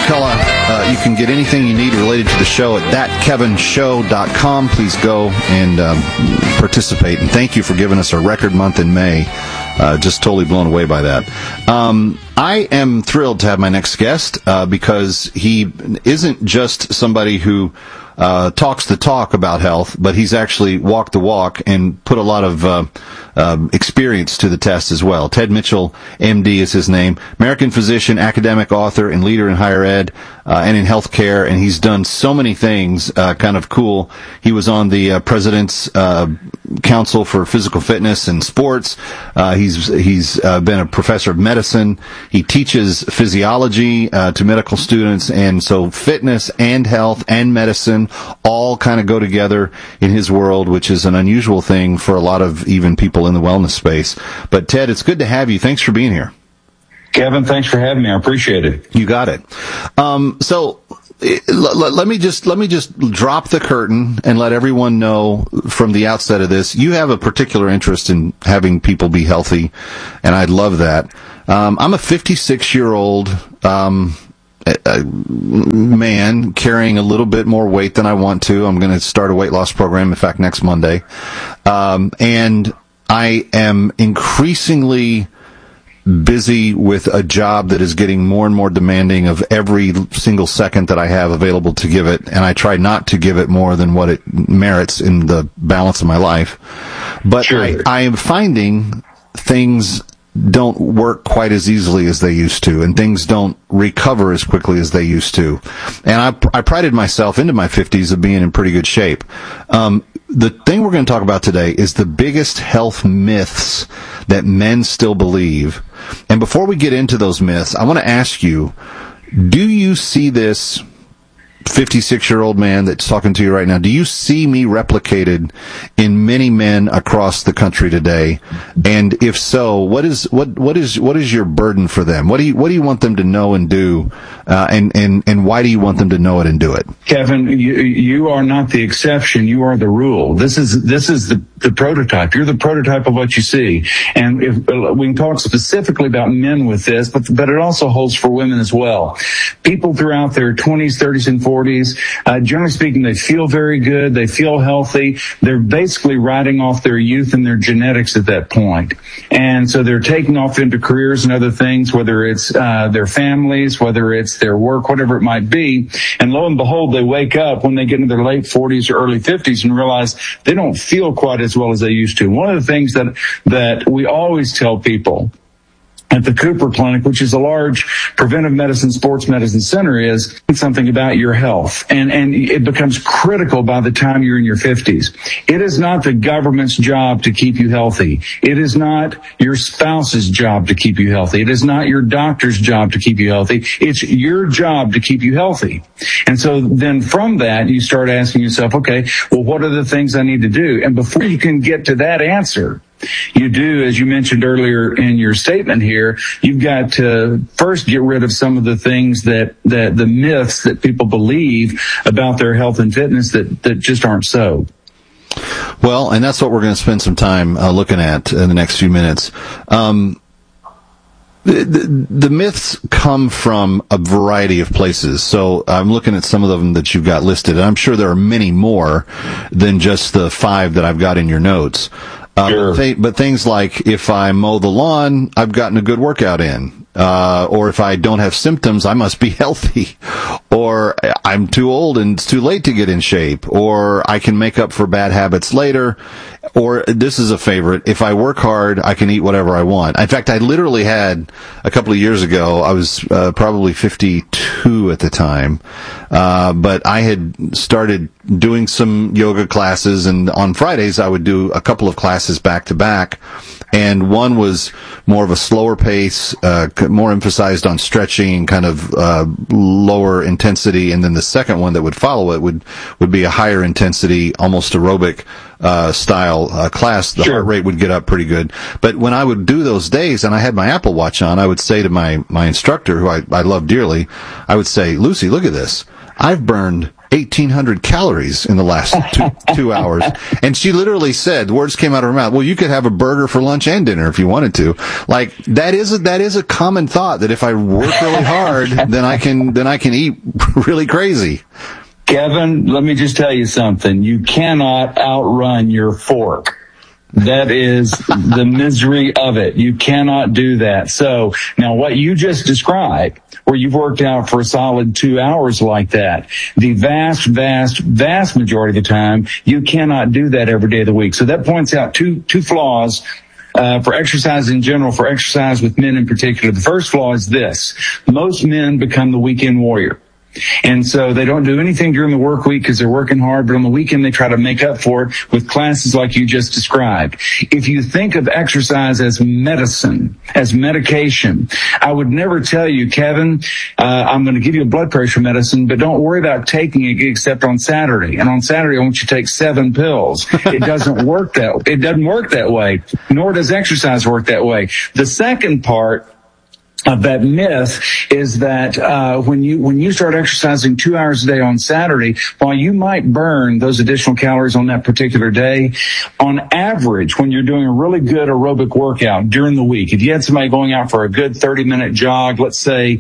McCullough. You can get anything you need related to the show at thatkevinshow.com. Please go and participate. And thank you for giving us a record month in May. Just totally blown away by that. I am thrilled to have my next guest because he isn't just somebody who talks the talk about health, but he's actually walked the walk and put a lot of experience to the test as well. Ted Mitchell, MD, is his name. American physician, academic author, and leader in higher ed and in healthcare, and he's done so many things kind of cool. He was on the President's Council for Physical Fitness and Sports. He's been a professor of medicine. He teaches physiology to medical students, and so fitness and health and medicine all kind of go together in his world, which is an unusual thing for a lot of even people in the wellness space. But Ted, it's good to have you. Thanks for being here. Kevin, thanks for having me. I appreciate it. You got it. So let me just drop the curtain and let everyone know from the outset of this, you have a particular interest in having people be healthy, and I'd love that. I'm a 56-year-old man carrying a little bit more weight than I want to. I'm going to start a weight loss program, in fact, next Monday. And I am increasingly busy with a job that is getting more and more demanding of every single second that I have available to give it, and I try not to give it more than what it merits in the balance of my life. But sure. I am finding things don't work quite as easily as they used to, and things don't recover as quickly as they used to. And I prided myself into my 50s of being in pretty good shape. The thing we're going to talk about today is the biggest health myths that men still believe. And before we get into those myths, I want to ask you, do you see this 56-year-old man that's talking to you right now, do you see me replicated in many men across the country today? And if so, what is your burden for them? What do you want them to know and do? And why do you want them to know it and do it? Kevin, you are not the exception. You are the rule. This is the prototype. You're the prototype of what you see. And if we can talk specifically about men with this, but it also holds for women as well. People throughout their 20s, 30s, and 40s, generally speaking, they feel very good. They feel healthy. They're basically riding off their youth and their genetics at that point. And so they're taking off into careers and other things, whether it's their families, whether it's their work, whatever it might be. And lo and behold, they wake up when they get into their late 40s or early 50s and realize they don't feel quite as well as they used to. One of the things that we always tell people at the Cooper Clinic, which is a large preventive medicine, sports medicine center, is something about your health. And it becomes critical by the time you're in your 50s. It is not the government's job to keep you healthy. It is not your spouse's job to keep you healthy. It is not your doctor's job to keep you healthy. It's your job to keep you healthy. And so then from that, you start asking yourself, okay, well, what are the things I need to do? And before you can get to that answer, you do, as you mentioned earlier in your statement here, you've got to first get rid of some of the things that the myths that people believe about their health and fitness that just aren't so. Well, and that's what we're going to spend some time looking at in the next few minutes. The myths come from a variety of places. So I'm looking at some of them that you've got listed, and I'm sure there are many more than just the 5 that I've got in your notes. Sure. But things like, if I mow the lawn, I've gotten a good workout in. Or if I don't have symptoms, I must be healthy. Or I'm too old and it's too late to get in shape. Or I can make up for bad habits later. Or this is a favorite, if I work hard, I can eat whatever I want. In fact, I literally had, a couple of years ago, I was probably 52 at the time, but I had started doing some yoga classes, and on Fridays I would do a couple of classes back to back. And one was more of a slower pace, more emphasized on stretching, kind of lower intensity. And then the second one that would follow it would be a higher intensity, almost aerobic style class. The heart rate would get up pretty good. But when I would do those days, and I had my Apple Watch on, I would say to my instructor, who I love dearly, I would say, Lucy, look at this. I've burned 1,800 calories in the last 2 hours. And she literally said, words came out of her mouth, well, you could have a burger for lunch and dinner if you wanted to. Like, that is a common thought, that if I work really hard, then I can eat really crazy. Kevin, let me just tell you something. You cannot outrun your fork. That is the misery of it. You cannot do that. So now what you just described, where you've worked out for a solid 2 hours like that, the vast majority of the time, you cannot do that every day of the week. So that points out two flaws for exercise in general, for exercise with men in particular. The first flaw is this: most men become the weekend warrior. And so they don't do anything during the work week because they're working hard, but on the weekend they try to make up for it with classes like you just described. If you think of exercise as medicine, as medication, I would never tell you, Kevin, I'm going to give you a blood pressure medicine, but don't worry about taking it except on Saturday. And on Saturday, I want you to take 7 pills. It doesn't work that way, nor does exercise work that way. The second part of that myth is that when you start exercising 2 hours a day on Saturday, while you might burn those additional calories on that particular day, on average, when you're doing a really good aerobic workout during the week, if you had somebody going out for a good 30-minute jog, let's say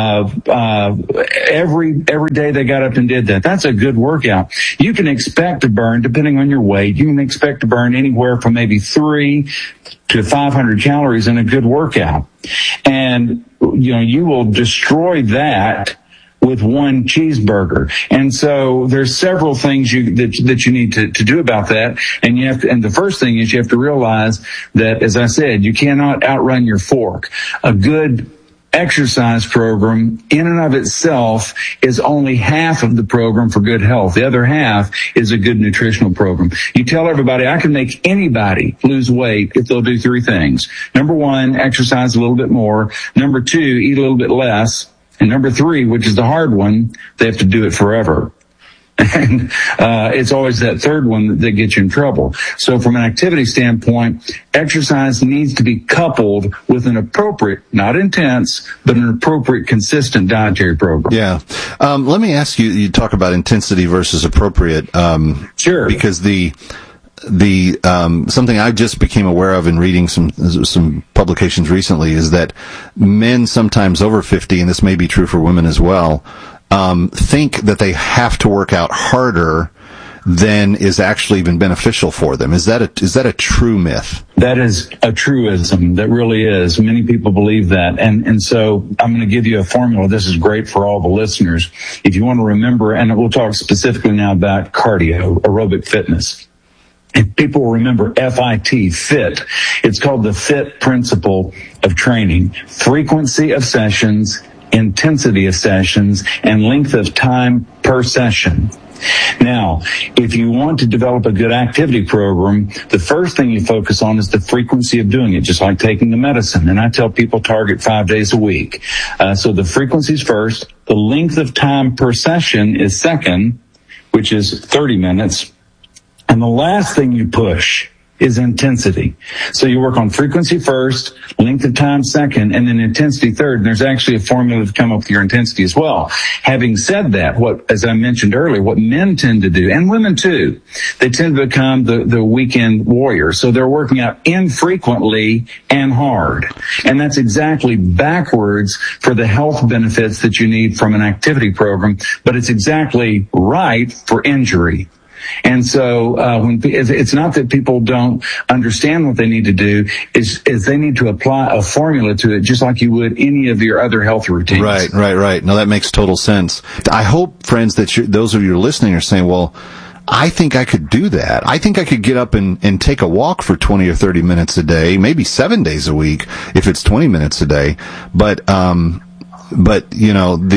every day they got up and did that, that's a good workout. You can expect to burn, depending on your weight, you can expect to burn anywhere from maybe 3 to 500 calories in a good workout. And, you will destroy that with one cheeseburger. And so there's several things that you need to do about that. And the first thing is you have to realize that, as I said, you cannot outrun your fork. A good exercise program in and of itself is only half of the program for good health. The other half is a good nutritional program. You tell everybody, I can make anybody lose weight if they'll do 3 things. Number 1, exercise a little bit more. Number 2, eat a little bit less. And number 3, which is the hard one, they have to do it forever. And it's always that third one that gets you in trouble. So from an activity standpoint, exercise needs to be coupled with an appropriate, not intense, but an appropriate, consistent dietary program. Yeah. Let me ask you, you talk about intensity versus appropriate. Sure. Because the something I just became aware of in reading some publications recently is that men sometimes over 50, and this may be true for women as well, think that they have to work out harder than is actually even beneficial for them. Is that a true myth? That is a truism. That really is. Many people believe that. And so I'm going to give you a formula. This is great for all the listeners. If you want to remember, and we'll talk specifically now about cardio, aerobic fitness. If people remember FIT, FIT, it's called the FIT principle of training. Frequency of sessions, intensity of sessions, and length of time per session. Now, if you want to develop a good activity program, the first thing you focus on is the frequency of doing it, just like taking the medicine. And I tell people target 5 days a week. So the frequency is first. The length of time per session is second, which is 30 minutes. And the last thing you push is intensity. So you work on frequency first, length of time second, and then intensity third. And there's actually a formula to come up with your intensity as well. Having said that, as I mentioned earlier, what men tend to do, and women too, they tend to become the weekend warrior. So they're working out infrequently and hard. And that's exactly backwards for the health benefits that you need from an activity program, but it's exactly right for injury. And so it's not that people don't understand what they need to do, is they need to apply a formula to it, just like you would any of your other health routines. Right. No, that makes total sense. I hope, friends, that those of you who are listening are saying, well, I think I could do that. I think I could get up and take a walk for 20 or 30 minutes a day, maybe 7 days a week if it's 20 minutes a day. But we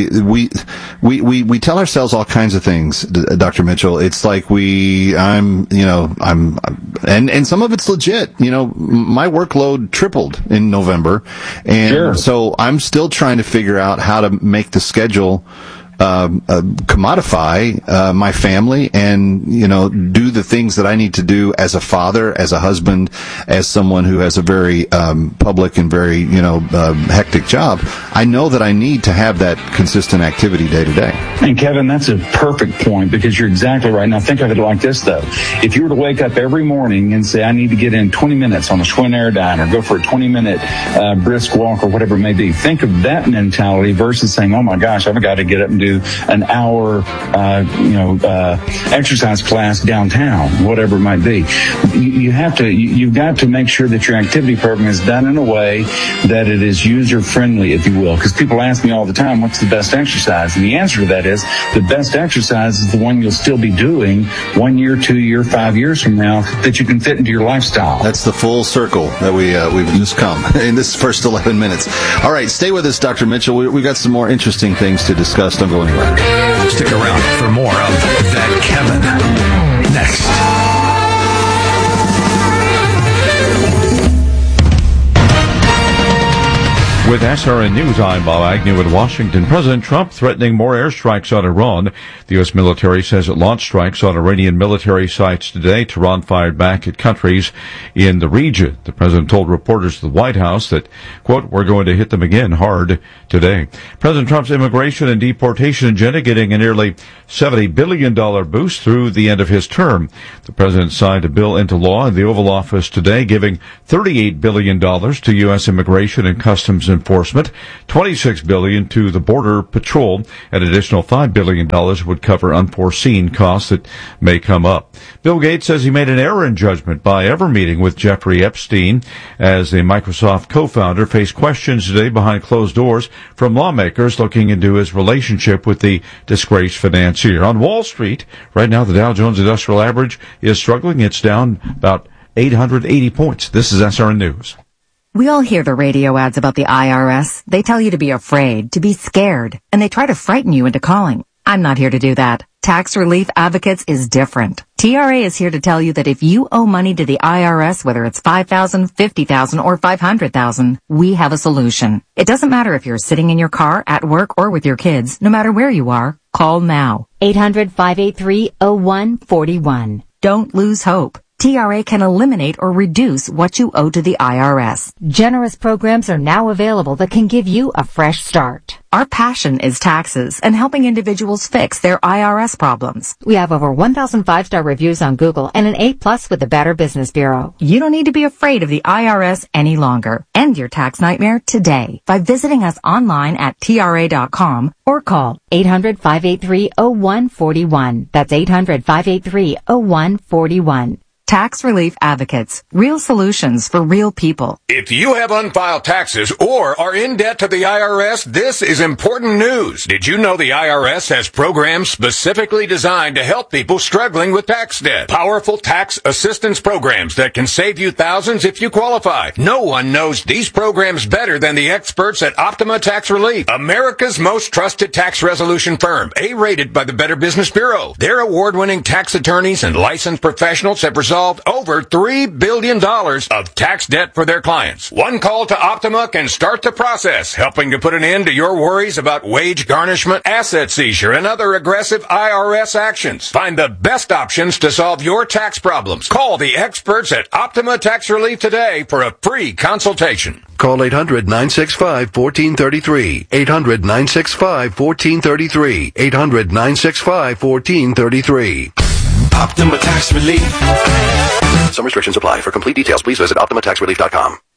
tell ourselves all kinds of things, Dr. Mitchell. It's like and some of it's legit. My workload tripled in November, and Sure. So I'm still trying to figure out how to make the schedule commodify my family and, do the things that I need to do as a father, as a husband, as someone who has a very public and very, hectic job. I know that I need to have that consistent activity day to day. And Kevin, that's a perfect point, because you're exactly right. Now think of it like this, though. If you were to wake up every morning and say, I need to get in 20 minutes on a Schwinn Airdyne or go for a 20-minute brisk walk or whatever it may be, think of that mentality versus saying, oh my gosh, I've got to get up and do an hour, exercise class downtown, whatever it might be. You've got to make sure that your activity program is done in a way that it is user-friendly, if you will. Because people ask me all the time, what's the best exercise? And the answer to that is the best exercise is the one you'll still be doing 1 year, 2 year, 5 years from now that you can fit into your lifestyle. That's the full circle that we've just come in this first 11 minutes. All right, stay with us, Dr. Mitchell. We've got some more interesting things to discuss. Don't go anywhere. Stick around for more of That Kevin next. With SRN News, I'm Bob Agnew in Washington. President Trump threatening more airstrikes on Iran. The U.S. military says it launched strikes on Iranian military sites today. Tehran fired back at countries in the region. The president told reporters at the White House that, quote, we're going to hit them again hard today. President Trump's immigration and deportation agenda getting a nearly $70 billion boost through the end of his term. The president signed a bill into law in the Oval Office today, giving $38 billion to U.S. immigration and customs enforcement, $26 billion to the Border Patrol. An additional $5 billion would cover unforeseen costs that may come up. Bill Gates says he made an error in judgment by ever meeting with Jeffrey Epstein, as the Microsoft co-founder faced questions today behind closed doors from lawmakers looking into his relationship with the disgraced financier. On Wall Street, right now the Dow Jones Industrial Average is struggling. It's down about 880 points. This is SRN News. We all hear the radio ads about the IRS. They tell you to be afraid, to be scared, and they try to frighten you into calling. I'm not here to do that. Tax Relief Advocates is different. TRA is here to tell you that if you owe money to the IRS, whether it's $5,000, $50,000, or $500,000, we have a solution. It doesn't matter if you're sitting in your car, at work, or with your kids. No matter where you are, call now. 800-583-0141. Don't lose hope. TRA can eliminate or reduce what you owe to the IRS. Generous programs are now available that can give you a fresh start. Our passion is taxes and helping individuals fix their IRS problems. We have over 1,000 5-star reviews on Google and an A+ with the Better Business Bureau. You don't need to be afraid of the IRS any longer. End your tax nightmare today by visiting us online at TRA.com or call 800-583-0141. That's 800-583-0141. Tax Relief Advocates. Real solutions for real people. If you have unfiled taxes or are in debt to the IRS, this is important news. Did you know the IRS has programs specifically designed to help people struggling with tax debt? Powerful tax assistance programs that can save you thousands if you qualify. No one knows these programs better than the experts at Optima Tax Relief, America's most trusted tax resolution firm, A-rated by the Better Business Bureau. Their award-winning tax attorneys and licensed professionals have resolved over $3 billion of tax debt for their clients. One call to Optima can start the process, helping to put an end to your worries about wage garnishment, asset seizure, and other aggressive IRS actions. Find the best options to solve your tax problems. Call the experts at Optima Tax Relief today for a free consultation. Call 800-965-1433. 800-965-1433. 800-965-1433. Optima Tax Relief. Some restrictions apply. For complete details, please visit OptimaTaxRelief.com.